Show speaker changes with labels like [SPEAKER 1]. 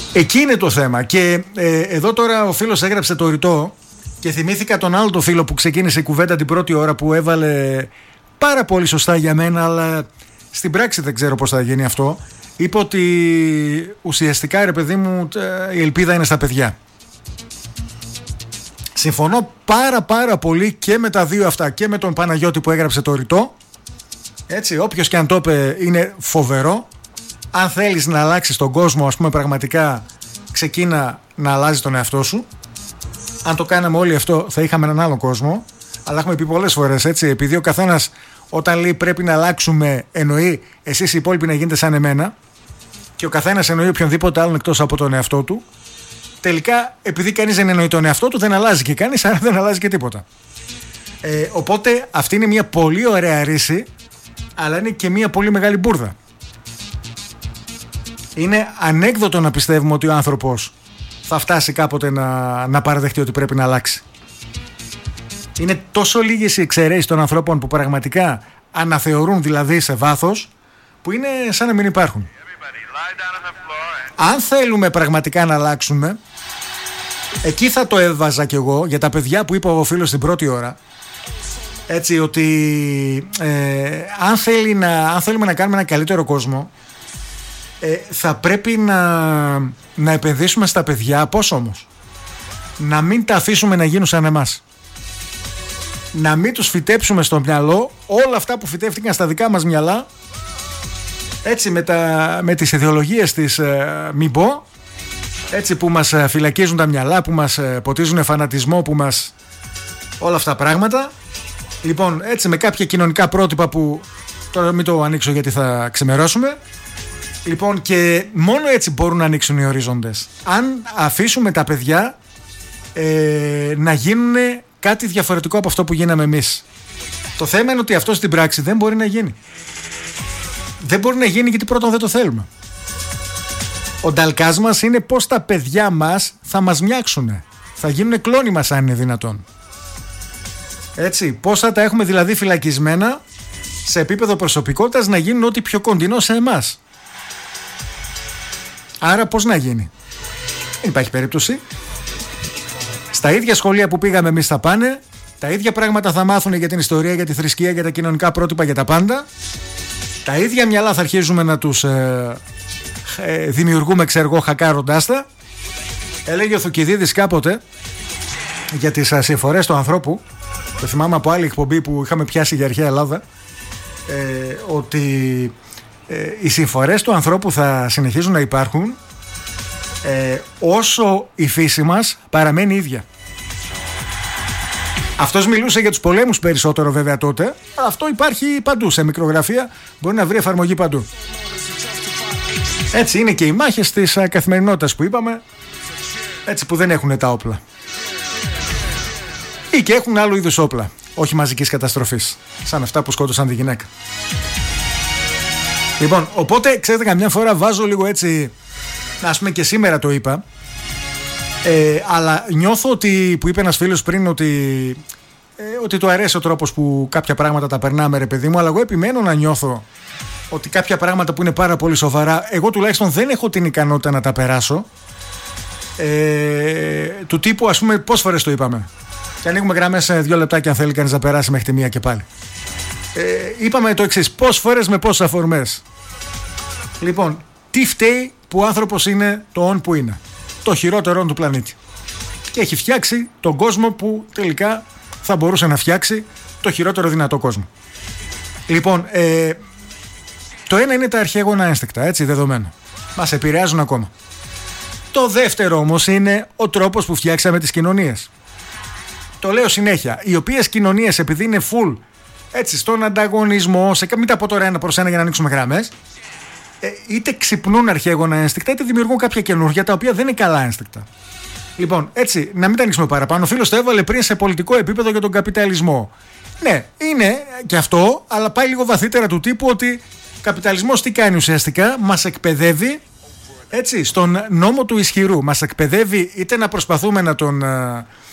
[SPEAKER 1] Εκεί είναι το θέμα. Και εδώ τώρα ο φίλος έγραψε το ρητό και θυμήθηκα τον άλλο το φίλο που ξεκίνησε η κουβέντα την πρώτη ώρα, που έβαλε πάρα πολύ σωστά για μένα, αλλά στην πράξη δεν ξέρω πώς θα γίνει αυτό. Είπε ότι ουσιαστικά, ρε παιδί μου, η ελπίδα είναι στα παιδιά. Συμφωνώ πάρα πολύ και με τα δύο αυτά, και με τον Παναγιώτη που έγραψε το ρητό. Έτσι, όποιος και αν το είπε είναι φοβερό. Αν θέλεις να αλλάξεις τον κόσμο, ας πούμε, πραγματικά ξεκίνα να αλλάζεις τον εαυτό σου. Αν το κάναμε όλοι αυτό, θα είχαμε έναν άλλο κόσμο. Αλλά έχουμε πει πολλές φορές, έτσι, επειδή ο καθένας όταν λέει πρέπει να αλλάξουμε, εννοεί εσείς οι υπόλοιποι να γίνετε σαν εμένα, και ο καθένας εννοεί οποιονδήποτε άλλον εκτός από τον εαυτό του. Τελικά, επειδή κανείς δεν εννοεί τον εαυτό του, δεν αλλάζει και κανείς, άρα δεν αλλάζει και τίποτα. Οπότε αυτή είναι μια πολύ ωραία ρίση, αλλά είναι και μια πολύ μεγάλη μπουρδα. Είναι ανέκδοτο να πιστεύουμε ότι ο άνθρωπος θα φτάσει κάποτε να παραδεχτεί ότι πρέπει να αλλάξει. Είναι τόσο λίγες οι εξαιρέσεις των ανθρώπων που πραγματικά αναθεωρούν, δηλαδή σε βάθος, που είναι σαν να μην υπάρχουν. Αν θέλουμε πραγματικά να αλλάξουμε, εκεί θα το έβαζα κι εγώ για τα παιδιά που είπε ο φίλος στην πρώτη ώρα. Έτσι, ότι αν θέλουμε να κάνουμε ένα καλύτερο κόσμο, θα πρέπει να επενδύσουμε στα παιδιά. Πώς όμως? Να μην τα αφήσουμε να γίνουν σαν εμάς. Να μην τους φυτέψουμε στο μυαλό όλα αυτά που φυτεύτηκαν στα δικά μας μυαλά, έτσι, με τις ιδεολογίες της μην πω, έτσι, που μας φυλακίζουν τα μυαλά, που μας ποτίζουν φανατισμό, που μας... όλα αυτά πράγματα. Λοιπόν, έτσι, με κάποια κοινωνικά πρότυπα που τώρα μην το ανοίξω γιατί θα ξεμερώσουμε. Λοιπόν, και μόνο έτσι μπορούν να ανοίξουν οι ορίζοντες. Αν αφήσουμε τα παιδιά να γίνουν κάτι διαφορετικό από αυτό που γίναμε εμείς. Το θέμα είναι ότι αυτό στην πράξη δεν μπορεί να γίνει. Δεν μπορεί να γίνει γιατί πρώτον δεν το θέλουμε. Ο νταλκάς μας είναι πως τα παιδιά μας θα μας μοιάξουν. Θα γίνουν κλόνοι μας αν είναι δυνατόν. Έτσι, πώς θα τα έχουμε δηλαδή φυλακισμένα σε επίπεδο προσωπικότητας να γίνουν ό,τι πιο κοντινό σε εμάς. Άρα πώς να γίνει? Δεν υπάρχει περίπτωση. Στα ίδια σχολεία που πήγαμε εμείς θα πάνε, τα ίδια πράγματα θα μάθουν για την ιστορία, για τη θρησκεία, για τα κοινωνικά πρότυπα, για τα πάντα. Τα ίδια μυαλά θα αρχίζουμε να τους δημιουργούμε, ξέρω εγώ, χακάροντάς τα. Έλεγε ο Θουκυδίδης κάποτε για τις συμφορές του ανθρώπου, το θυμάμαι από άλλη εκπομπή που είχαμε πιάσει για αρχαία Ελλάδα, ότι οι συμφορές του ανθρώπου θα συνεχίζουν να υπάρχουν όσο η φύση μας παραμένει ίδια. Αυτός μιλούσε για τους πολέμους περισσότερο βέβαια τότε, αλλά αυτό υπάρχει παντού, σε μικρογραφία μπορεί να βρει εφαρμογή παντού. Έτσι είναι και οι μάχες της καθημερινότητας που είπαμε, έτσι, που δεν έχουν τα όπλα ή και έχουν άλλου είδους όπλα, όχι μαζικής καταστροφής, σαν αυτά που σκότωσαν τη γυναίκα. Λοιπόν, οπότε ξέρετε, καμιά φορά βάζω λίγο έτσι, ας πούμε και σήμερα το είπα, αλλά νιώθω ότι, που είπε ένας φίλος πριν, ότι του αρέσει ο τρόπος που κάποια πράγματα τα περνάμε, ρε παιδί μου, αλλά εγώ επιμένω να νιώθω ότι κάποια πράγματα που είναι πάρα πολύ σοβαρά, εγώ τουλάχιστον δεν έχω την ικανότητα να τα περάσω, του τύπου, ας πούμε, πόσες φορές το είπαμε, και ανοίγουμε γραμμές σε 2 λεπτά και αν θέλει κανείς να περάσει μέχρι τη 1 και πάλι. Είπαμε το εξής, πόσες φορές με πόσες αφορμές. Λοιπόν, τι φταίει που ο άνθρωπος είναι το όν που είναι, το χειρότερο του πλανήτη, και έχει φτιάξει τον κόσμο που τελικά θα μπορούσε να φτιάξει το χειρότερο δυνατό κόσμο. Λοιπόν, το ένα είναι τα αρχαίγωνα ένστικτα, έτσι, δεδομένο. Μας επηρεάζουν ακόμα. Το δεύτερο όμως είναι ο τρόπος που φτιάξαμε τις κοινωνίες. Το λέω συνέχεια. Οι οποίες κοινωνίες, επειδή είναι full, έτσι, στον ανταγωνισμό, μην τα πω τώρα ένα προς ένα για να ανοίξουμε γραμμές, είτε ξυπνούν αρχαίγωνα ένστικτα, είτε δημιουργούν κάποια καινούργια τα οποία δεν είναι καλά ένστικτα. Λοιπόν, έτσι, να μην τα ανοίξουμε παραπάνω. Ο φίλος το έβαλε πριν σε πολιτικό επίπεδο για τον καπιταλισμό. Ναι, είναι και αυτό, αλλά πάει λίγο βαθύτερα, του τύπου ότι ο καπιταλισμός τι κάνει ουσιαστικά? Μας εκπαιδεύει, έτσι, στον νόμο του ισχυρού. Μας εκπαιδεύει είτε να προσπαθούμε να τον